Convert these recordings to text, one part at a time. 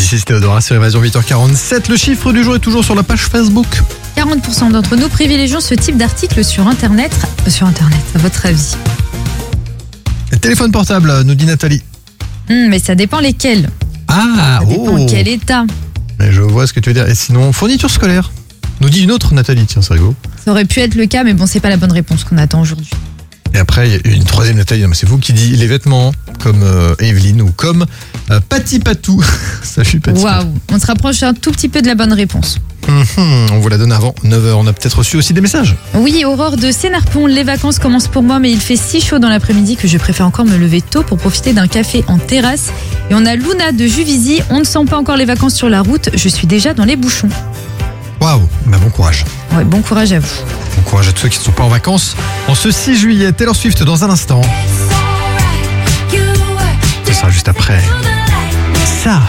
This is Théodora sur Évasion 8h47. Le chiffre du jour est toujours sur la page Facebook. 40% d'entre nous privilégient ce type d'article sur Internet. À votre avis? Téléphone portable, nous dit Nathalie. Mais ça dépend lesquels. Ah, Ça dépend quel état. Mais je vois ce que tu veux dire. Et sinon, fourniture scolaire, nous dit une autre Nathalie. Tiens, c'est rigolo. Ça aurait pu être le cas, mais bon, c'est pas la bonne réponse qu'on attend aujourd'hui. Et après, il y a une troisième Nathalie. Non, mais c'est vous qui dit les vêtements, comme Evelyne ou comme Pati Patou. Salut Pati. Waouh, on se rapproche un tout petit peu de la bonne réponse. On vous la donne avant 9h. On a peut-être reçu aussi des messages. Oui, Aurore de Sénarpont, les vacances commencent pour moi, mais il fait si chaud dans l'après-midi que je préfère encore me lever tôt pour profiter d'un café en terrasse. Et on a Luna de Juvisy, on ne sent pas encore les vacances sur la route, je suis déjà dans les bouchons. Waouh, bah bon courage. Ouais, bon courage à vous. Bon courage à tous ceux qui ne sont pas en vacances. En ce 6 juillet, Taylor Swift dans un instant. Ce sera juste après. Ça.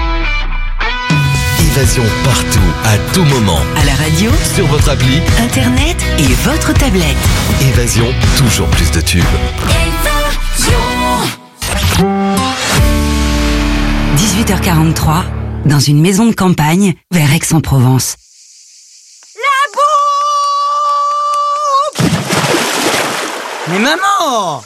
Évasion partout, à tout moment. À la radio, Sur votre appli, Internet et votre tablette. Évasion, toujours plus de tubes. 18h43, dans une maison de campagne, vers Aix-en-Provence. Mais maman!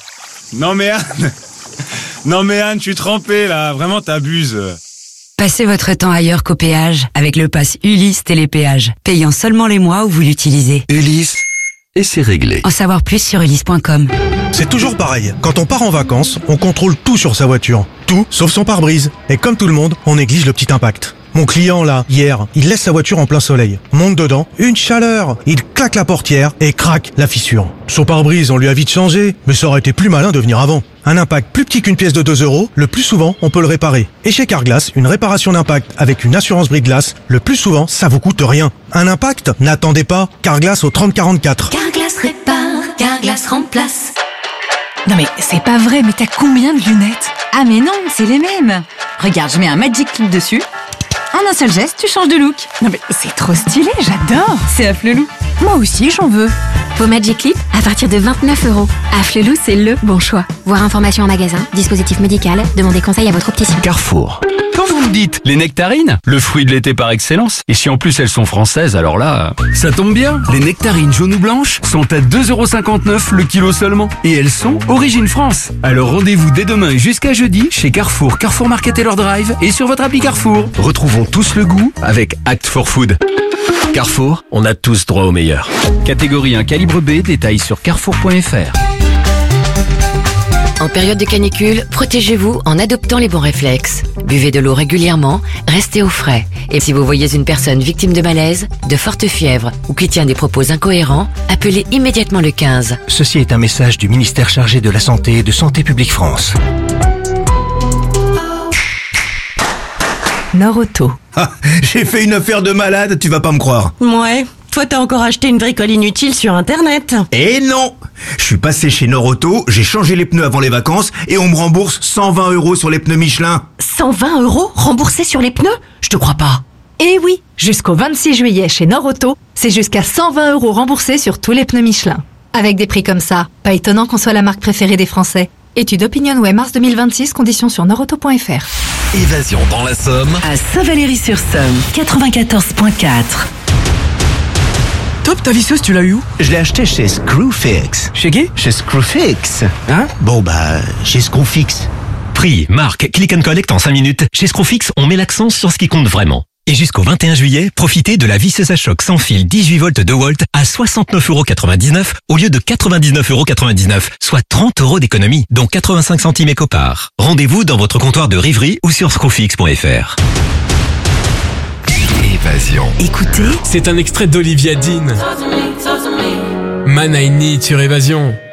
Non mais Anne, je suis trempé là, vraiment t'abuses. Passez votre temps ailleurs qu'au péage avec le pass Ulysse Télépéage, payant seulement les mois où vous l'utilisez. Ulysse, et c'est réglé. En savoir plus sur ulysse.com. C'est toujours pareil. Quand on part en vacances, on contrôle tout sur sa voiture. Tout, sauf son pare-brise. Et comme tout le monde, on néglige le petit impact. Mon client, là, hier, il laisse sa voiture en plein soleil. Monte dedans, une chaleur. Il claque la portière et craque la fissure. Son pare-brise, on lui a vite changé, mais ça aurait été plus malin de venir avant. Un impact plus petit qu'une pièce de 2 €, le plus souvent, on peut le réparer. Et chez Carglass, une réparation d'impact avec une assurance brise-glace, le plus souvent, ça vous coûte rien. Un impact? N'attendez pas. Carglass au 3044. Carglass répare, Carglass remplace. Non mais c'est pas vrai, mais t'as combien de lunettes? Ah mais non, c'est les mêmes. Regarde, je mets un Magic Clip dessus. En un seul geste, tu changes de look. Non mais c'est trop stylé, j'adore. C'est Afflelou. Moi aussi, j'en veux. Vos Magic Clip à partir de 29 €. Afflelou, c'est le bon choix. Voir information en magasin, dispositif médical, demandez conseil à votre opticien. Carrefour. Quand vous me dites les nectarines, le fruit de l'été par excellence, et si en plus elles sont françaises, alors là, ça tombe bien. Les nectarines jaunes ou blanches sont à 2,59 € le kilo seulement. Et elles sont origine France. Alors rendez-vous dès demain et jusqu'à jeudi chez Carrefour, Carrefour Market Taylor Drive et sur votre appli Carrefour. Retrouvons tous le goût avec Act for Food. Carrefour, on a tous droit au meilleur. Catégorie 1 calibre B, détails sur carrefour.fr. En période de canicule, protégez-vous en adoptant les bons réflexes. Buvez de l'eau régulièrement, restez au frais. Et si vous voyez une personne victime de malaise, de forte fièvre ou qui tient des propos incohérents, appelez immédiatement le 15. Ceci est un message du ministère chargé de la Santé et de Santé publique France. Norauto. J'ai fait une affaire de malade, tu vas pas me croire. Ouais, toi t'as encore acheté une bricole inutile sur Internet. Et non! Je suis passé chez Norauto, j'ai changé les pneus avant les vacances et on me rembourse 120 € sur les pneus Michelin. 120 € remboursés sur les pneus? Je te crois pas. Eh oui, jusqu'au 26 juillet chez Norauto, c'est jusqu'à 120 € remboursés sur tous les pneus Michelin. Avec des prix comme ça, pas étonnant qu'on soit la marque préférée des Français. Étude OpinionWay mars 2026, conditions sur norauto.fr. Évasion dans la Somme. À Saint-Valery-sur-Somme, 94.4. Top, ta visseuse, tu l'as eu où? Je l'ai acheté chez Screwfix. Chez qui? Chez Screwfix. Hein? Bon chez Screwfix. Prix, marque, click and collect en 5 minutes. Chez Screwfix, on met l'accent sur ce qui compte vraiment. Et jusqu'au 21 juillet, profitez de la visseuse à choc sans fil 18 volts de Walt à 69,99 € au lieu de 99,99 €, soit 30 € d'économie, dont 85 centimes éco-part. Rendez-vous dans votre comptoir de Rivry ou sur screwfix.fr. Évasion. Écoutez, c'est un extrait d'Olivia Dean. Man I Need sur Évasion.